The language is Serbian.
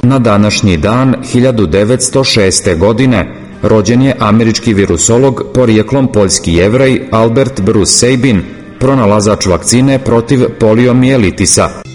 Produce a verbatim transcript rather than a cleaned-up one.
Na današnji dan hiljadu devetsto šeste. godine rođen je američki virusolog, porijeklom poljski Jevrej Albert Bruce Sabin, pronalazač vakcine protiv poliomijelitisa.